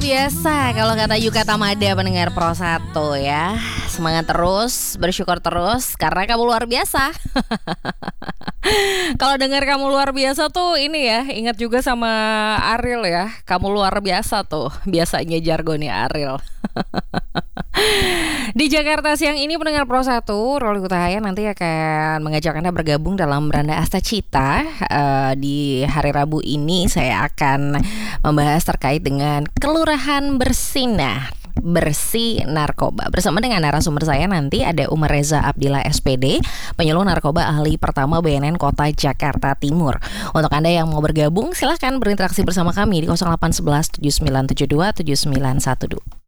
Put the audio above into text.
biasa kalau kata Yuka Tamada pendengar Pro 1 ya. Semangat terus, bersyukur terus karena kamu luar biasa. Kalau dengar kamu luar biasa tuh ini ya, ingat juga sama Ariel ya. Kamu luar biasa tuh, biasanya jargonnya Ariel. Di Jakarta siang ini pendengar Pro 1, Roli Kutahaya nanti akan mengajak Anda bergabung dalam Beranda Asta Cita. Di hari Rabu ini saya akan membahas terkait dengan Kelurahan Bersinar, bersih narkoba. Bersama dengan narasumber saya nanti ada Umar Reza Abdillah SPD, penyuluh narkoba ahli pertama BNN Kota Jakarta Timur. Untuk Anda yang mau bergabung silahkan berinteraksi bersama kami di 0811 7972 7912.